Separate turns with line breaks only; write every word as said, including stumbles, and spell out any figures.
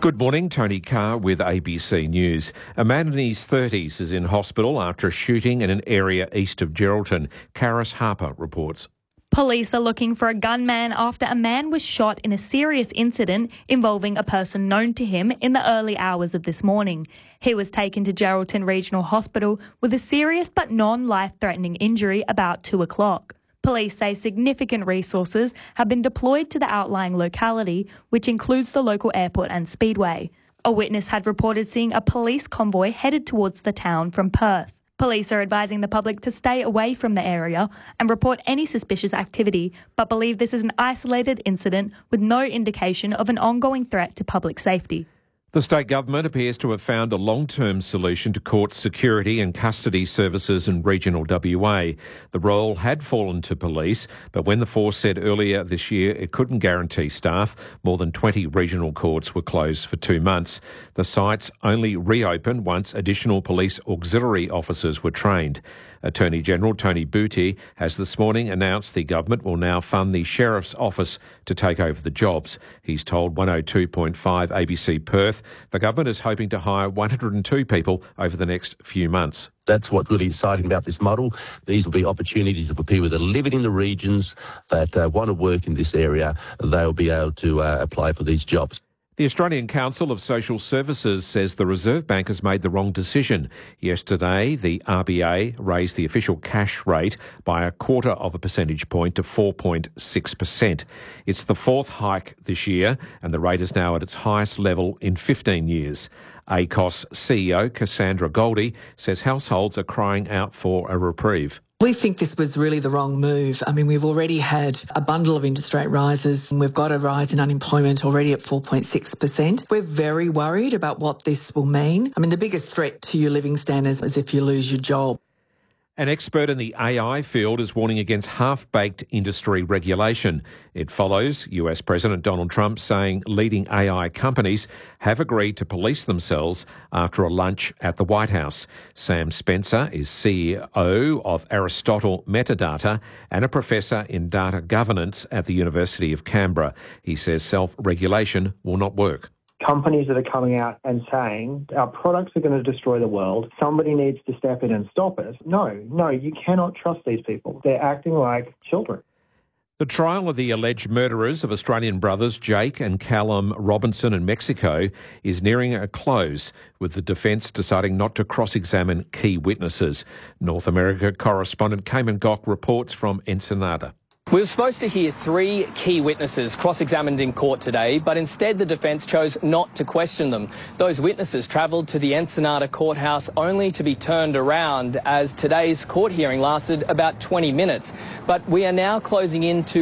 Good morning, Tony Carr with A B C News. A man in his thirties is in hospital after a shooting in an area east of Geraldton. Karis Harper reports.
Police are looking for a gunman after a man was shot in a serious incident involving a person known to him in the early hours of this morning. He was taken to Geraldton Regional Hospital with a serious but non-life-threatening injury about two o'clock. Police say significant resources have been deployed to the outlying locality, which includes the local airport and speedway. A witness had reported seeing a police convoy headed towards the town from Perth. Police are advising the public to stay away from the area and report any suspicious activity, but believe this is an isolated incident with no indication of an ongoing threat to public safety.
The state government appears to have found a long-term solution to court security and custody services in regional W A. The role had fallen to police, but when the force said earlier this year it couldn't guarantee staff, more than twenty regional courts were closed for two months. The sites only reopened once additional police auxiliary officers were trained. Attorney General Tony Buthe has this morning announced the government will now fund the Sheriff's Office to take over the jobs. He's told one oh two point five A B C Perth the government is hoping to hire one hundred two people over the next few months.
That's what's really exciting about this model. These will be opportunities for people that are living in the regions that uh, want to work in this area. They'll be able to uh, apply for these jobs.
The Australian Council of Social Services says the Reserve Bank has made the wrong decision. Yesterday, the R B A raised the official cash rate by a quarter of a percentage point to four point six percent. It's the fourth hike this year, and the rate is now at its highest level in fifteen years. A C O S C E O Cassandra Goldie says households are crying out for a reprieve.
We think this was really the wrong move. I mean, we've already had a bundle of interest rate rises and we've got a rise in unemployment already at four point six percent. We're very worried about what this will mean. I mean, the biggest threat to your living standards is if you lose your job.
An expert in the A I field is warning against half-baked industry regulation. It follows U S President Donald Trump saying leading A I companies have agreed to police themselves after a lunch at the White House. Sam Spencer is C E O of Aristotle Metadata and a professor in data governance at the University of Canberra. He says self-regulation will not work.
Companies that are coming out and saying our products are going to destroy the world, somebody needs to step in and stop it. No, no, you cannot trust these people. They're acting like children.
The trial of the alleged murderers of Australian brothers Jake and Callum Robinson in Mexico is nearing a close, with the defence deciding not to cross-examine key witnesses. North America correspondent Cayman Gock reports from Ensenada.
We were supposed to hear three key witnesses cross-examined in court today, but instead the defence chose not to question them. Those witnesses travelled to the Ensenada courthouse only to be turned around, as today's court hearing lasted about twenty minutes. But we are now closing in to